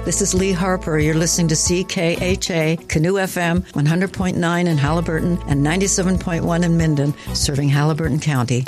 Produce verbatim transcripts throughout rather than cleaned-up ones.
This is Lee Harper. You're listening to C K H A, Canoe F M, one hundred point nine in Haliburton and ninety-seven point one in Minden, serving Haliburton County.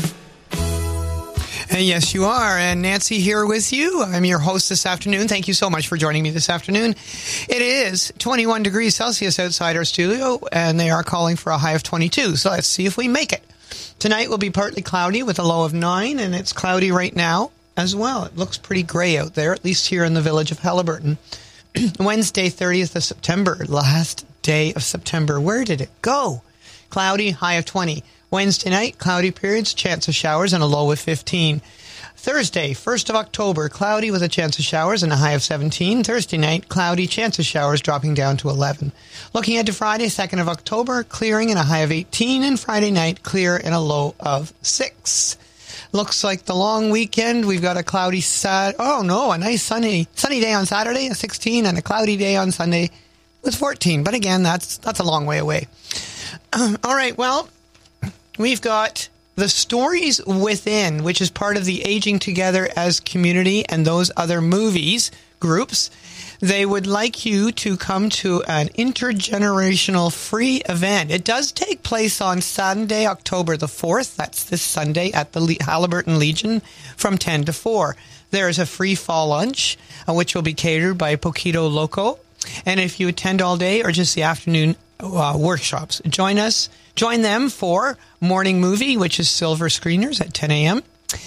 And yes, you are. And Nancy here with you. I'm your host this afternoon. Thank you so much for joining me this afternoon. It is twenty-one degrees Celsius outside our studio, and they are calling for a high of twenty-two. So let's see if we make it. Tonight will be partly cloudy with a low of nine, and it's cloudy right now as well. It looks pretty gray out there, at least here in the village of Haliburton. Wednesday, thirtieth of September, last day of September. Where did it go? Cloudy, high of twenty. Wednesday night, cloudy periods, chance of showers, and a low of fifteen. Thursday, first of October, cloudy with a chance of showers and a high of seventeen. Thursday night, cloudy, chance of showers dropping down to eleven. Looking ahead to Friday, second of October, clearing and a high of eighteen. And Friday night, clear and a low of six. Looks like the long weekend. We've got a cloudy Sat. Oh no, a nice sunny sunny day on Saturday, a sixteen, and a cloudy day on Sunday with fourteen. But again, that's that's a long way away. Um, all right, well, we've got The Stories Within, which is part of the Aging Together as Community and those other movies groups. They would like you to come to an intergenerational free event. It does take place on Sunday, October the fourth. That's this Sunday at the Le- Haliburton Legion from ten to four. There is a free fall lunch, uh, which will be catered by Poquito Loco. And if you attend all day or just the afternoon uh, workshops, join us. Join them for morning movie, which is Silver Screeners at ten a.m.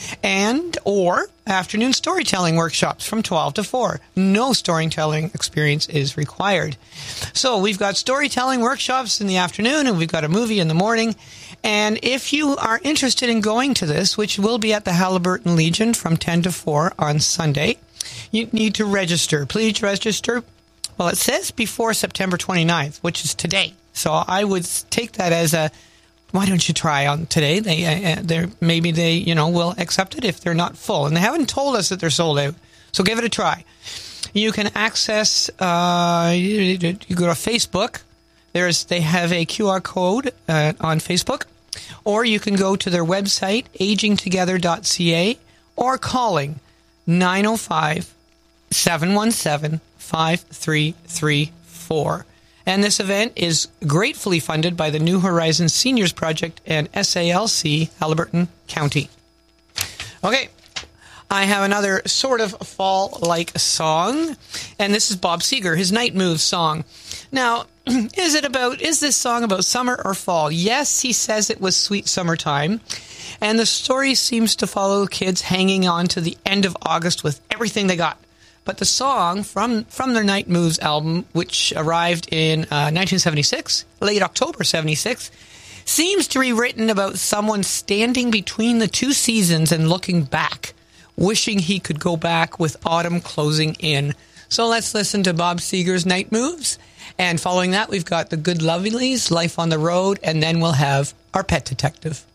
and or afternoon storytelling workshops from twelve to four. No storytelling experience is required. So we've got storytelling workshops in the afternoon, and we've got a movie in the morning. And if you are interested in going to this, which will be at the Haliburton Legion from ten to four on Sunday, you need to register. Please register. Well, it says before September twenty-ninth, which is today. So I would take that as a, why don't you try on today? They, uh, they're, maybe they, you know, will accept it if they're not full. And they haven't told us that they're sold out. So give it a try. You can access, uh, you, you go to Facebook. There's, they have a Q R code uh, on Facebook. Or you can go to their website, aging together dot c a, or calling nine oh five, seven one seven, five three three four. And this event is gratefully funded by the New Horizons Seniors Project and S A L C Haliburton County. Okay, I have another sort of fall-like song, and this is Bob Seger, his Night Moves song. Now, is it about, is this song about summer or fall? Yes, he says it was sweet summertime, and the story seems to follow kids hanging on to the end of August with everything they got. But the song from, from their Night Moves album, which arrived in uh, nineteen seventy-six, late October seventy-six, seems to be written about someone standing between the two seasons and looking back, wishing he could go back with autumn closing in. So let's listen to Bob Seger's Night Moves. And following that, we've got the Good Lovelies, Life on the Road, and then we'll have our Pet Detective.